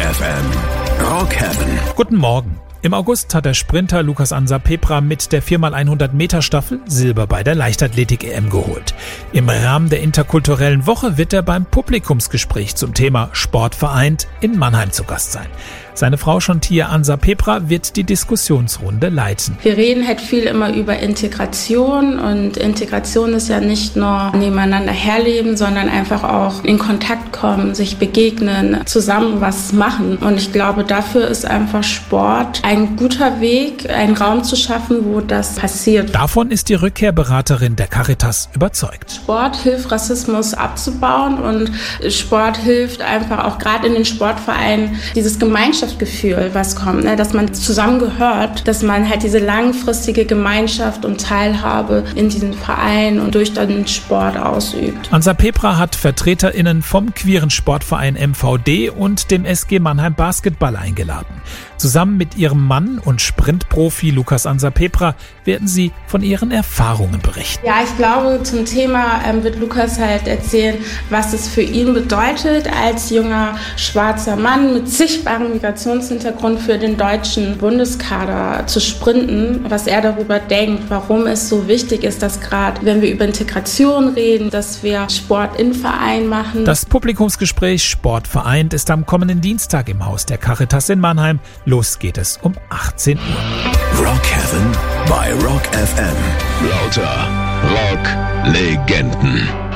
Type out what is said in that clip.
FM. Rock Heaven. Guten Morgen. Im August hat der Sprinter Lucas Ansa Pepra mit der 4x100 Meter Staffel Silber bei der Leichtathletik-EM geholt. Im Rahmen der interkulturellen Woche wird er beim Publikumsgespräch zum Thema Sport vereint in Mannheim zu Gast sein. Seine Frau Chantia Ansa Pepra wird die Diskussionsrunde leiten. Wir reden halt viel immer über Integration und Integration ist ja nicht nur nebeneinander herleben, sondern einfach auch in Kontakt kommen, sich begegnen, zusammen was machen. Und ich glaube, dafür ist einfach Sport ein guter Weg, einen Raum zu schaffen, wo das passiert. Davon ist die Rückkehrberaterin der Caritas überzeugt. Sport hilft, Rassismus abzubauen und Sport hilft einfach auch gerade in den Sportvereinen dieses Gemeinschaftsgefühl, was kommt, dass man zusammengehört, dass man halt diese langfristige Gemeinschaft und Teilhabe in diesem Verein und durch den Sport ausübt. Ansa Pepra hat VertreterInnen vom queeren Sportverein MVD und dem SG Mannheim Basketball eingeladen. Zusammen mit ihrem Mann und Sprintprofi Lucas Ansa Pepra werden sie von ihren Erfahrungen berichten. Ja, ich glaube, zum Thema wird Lucas halt erzählen, was es für ihn bedeutet, als junger schwarzer Mann mit sichtbarem Migrationshintergrund für den deutschen Bundeskader zu sprinten, was er darüber denkt, warum es so wichtig ist, dass gerade, wenn wir über Integration reden, dass wir Sport in Verein machen. Das Publikumsgespräch Sport vereint ist am kommenden Dienstag im Haus der Caritas in Mannheim. Los geht es um 18 Uhr. Rock Heaven bei Rock FM. Lauter Rock-Legenden.